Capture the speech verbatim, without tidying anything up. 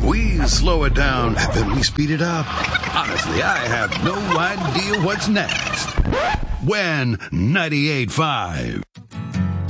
We slow it down, then we speed it up. Honestly, I have no idea what's next. When ninety-eight point five.